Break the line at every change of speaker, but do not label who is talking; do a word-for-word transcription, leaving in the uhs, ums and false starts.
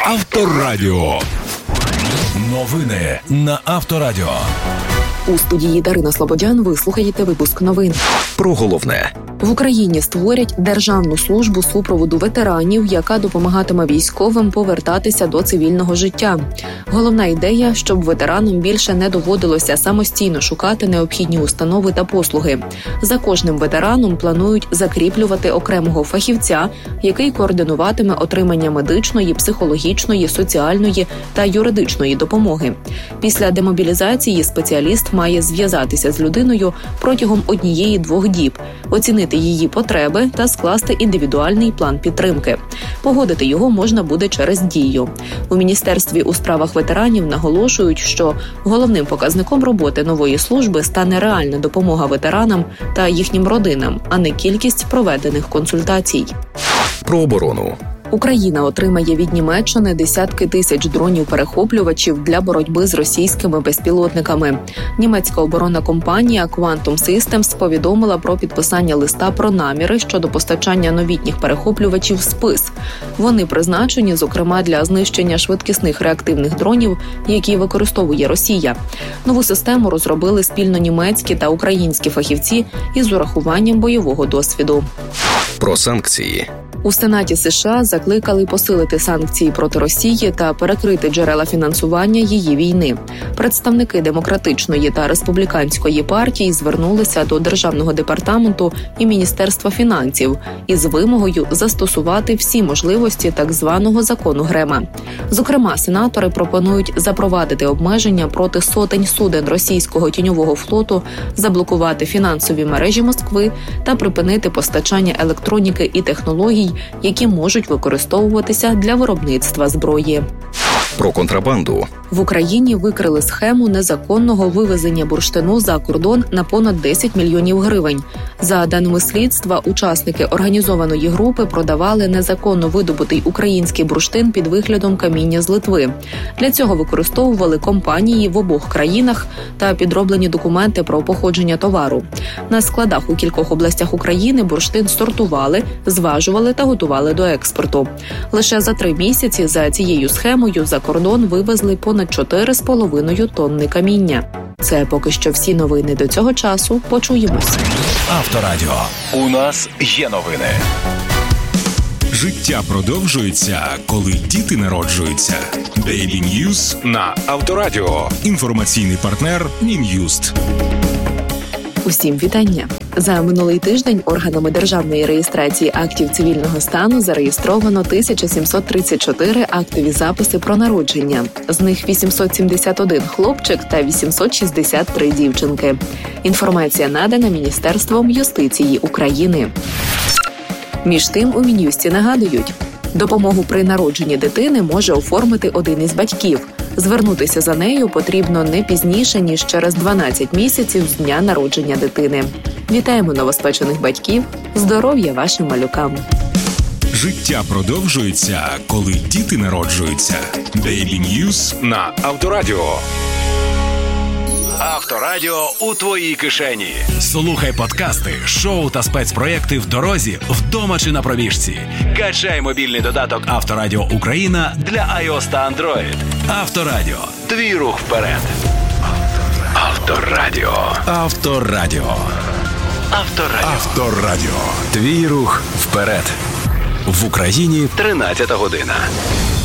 Авторадіо. Новини на Авторадіо.
У студії Дарина Слободян ви слухаєте випуск новин.
Про головне.
В Україні створять Державну службу супроводу ветеранів, яка допомагатиме військовим повертатися до цивільного життя. Головна ідея, щоб ветеранам більше не доводилося самостійно шукати необхідні установи та послуги. За кожним ветераном планують закріплювати окремого фахівця, який координуватиме отримання медичної, психологічної, соціальної та юридичної допомоги. Після демобілізації спеціаліст має зв'язатися з людиною протягом однієї-двох діб, оцінити її потреби та скласти індивідуальний план підтримки. Погодити його можна буде через Дію. У Міністерстві у справах ветеранів наголошують, що головним показником роботи нової служби стане реальна допомога ветеранам та їхнім родинам, а не кількість проведених консультацій.
Про оборону.
Україна отримає від Німеччини десятки тисяч дронів-перехоплювачів для боротьби з російськими безпілотниками. Німецька оборонна компанія Quantum Systems повідомила про підписання листа про наміри щодо постачання новітніх перехоплювачів «Спис». Вони призначені, зокрема, для знищення швидкісних реактивних дронів, які використовує Росія. Нову систему розробили спільно німецькі та українські фахівці із урахуванням бойового досвіду.
Про санкції.
У Сенаті США закликали посилити санкції проти Росії та перекрити джерела фінансування її війни. Представники Демократичної та Республіканської партій звернулися до Державного департаменту і Міністерства фінансів із вимогою застосувати всі можливості так званого закону Грема. Зокрема, сенатори пропонують запровадити обмеження проти сотень суден російського тіньового флоту, заблокувати фінансові мережі Москви та припинити постачання електроніки і технологій, які можуть використовуватися для виробництва зброї.
Про контрабанду.
В Україні викрили схему незаконного вивезення бурштину за кордон на понад десять мільйонів гривень. За даними слідства, учасники організованої групи продавали незаконно видобутий український бурштин під виглядом каміння з Литви. Для цього використовували компанії в обох країнах та підроблені документи про походження товару. На складах у кількох областях України бурштин сортували, зважували та готували до експорту. Лише за три місяці за цією схемою за кордон вивезли понад чотири з половиною тонни каміння. Це поки що всі новини до цього часу. Почуємось.
Авторадіо. У нас є новини. Життя продовжується, коли діти народжуються. Baby News на Авторадіо. Інформаційний партнер Мін'юст.
Усім вітання. За минулий тиждень органами державної реєстрації актів цивільного стану зареєстровано тисяча сімсот тридцять чотири актові записи про народження. З них вісімсот сімдесят один хлопчик та вісімсот шістдесят три дівчинки. Інформація надана Міністерством юстиції України. Між тим у Мін'юсті нагадують, допомогу при народженні дитини може оформити один із батьків. Звернутися за нею потрібно не пізніше, ніж через дванадцять місяців з дня народження дитини. Вітаємо новоспечених батьків, здоров'я вашим малюкам.
Життя продовжується, коли діти народжуються. Baby News на Авторадіо. Авторадіо у твоїй кишені. Слухай подкасти, шоу та спецпроєкти в дорозі, вдома чи на пробіжці. Качай мобільний додаток Авторадіо Україна для iOS та Android. Авторадіо. Твій рух вперед. Авторадіо. Авторадіо. Авторадіо. Авторадіо. Твій рух вперед. В Україні тринадцята година.